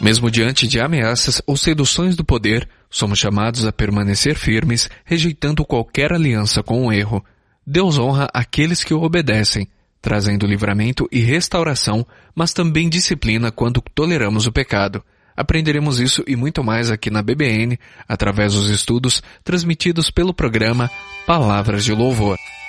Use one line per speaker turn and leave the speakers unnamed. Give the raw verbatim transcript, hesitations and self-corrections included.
Mesmo diante de ameaças ou seduções do poder, somos chamados a permanecer firmes, rejeitando qualquer aliança com o erro. Deus honra aqueles que o obedecem, trazendo livramento e restauração, mas também disciplina quando toleramos o pecado. Aprenderemos isso e muito mais aqui na B B N, através dos estudos transmitidos pelo programa Palavras de Louvor.